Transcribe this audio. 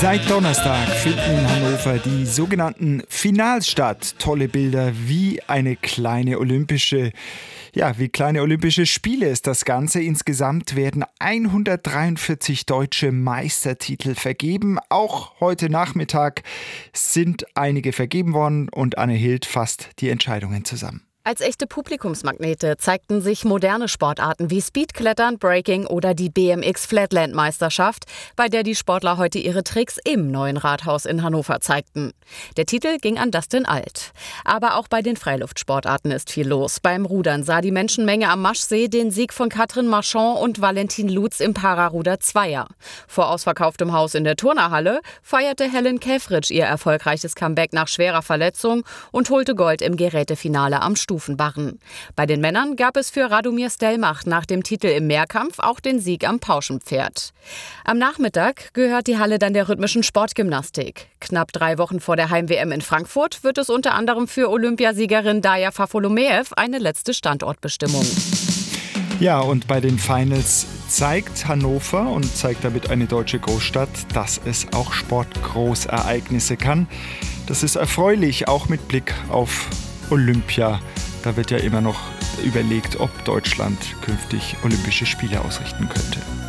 Seit Donnerstag finden in Hannover die sogenannten Finals statt. Tolle Bilder wie kleine olympische Spiele ist das Ganze. Insgesamt werden 143 deutsche Meistertitel vergeben. Auch heute Nachmittag sind einige vergeben worden und Anne Hild fasst die Entscheidungen zusammen. Als echte Publikumsmagnete zeigten sich moderne Sportarten wie Speedklettern, Breaking oder die BMX Flatland-Meisterschaft, bei der die Sportler heute ihre Tricks im neuen Rathaus in Hannover zeigten. Der Titel ging an Dustin Alt. Aber auch bei den Freiluftsportarten ist viel los. Beim Rudern sah die Menschenmenge am Maschsee den Sieg von Katrin Marchand und Valentin Lutz im Pararuder Zweier. Vor ausverkauftem Haus in der Turnerhalle feierte Helen Käfritsch ihr erfolgreiches Comeback nach schwerer Verletzung und holte Gold im Gerätefinale am Stufenbarren. Bei den Männern gab es für Radomir Stelmach nach dem Titel im Mehrkampf auch den Sieg am Pauschenpferd. Am Nachmittag gehört die Halle dann der rhythmischen Sportgymnastik. Knapp 3 Wochen vor der Heim-WM in Frankfurt wird es unter anderem für Olympiasiegerin Darja Fafolomeev eine letzte Standortbestimmung. Ja, und bei den Finals zeigt Hannover und zeigt damit eine deutsche Großstadt, dass es auch Sportgroßereignisse kann. Das ist erfreulich, auch mit Blick auf Olympia. Da wird ja immer noch überlegt, ob Deutschland künftig Olympische Spiele ausrichten könnte.